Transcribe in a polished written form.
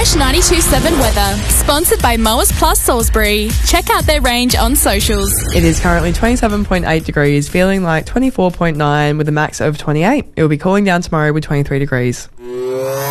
Fresh 92.7 weather, sponsored by Mowers Plus Salisbury. Check out their range on socials. It is currently 27.8 degrees, feeling like 24.9 with a max of 28. It will be cooling down tomorrow with 23 degrees.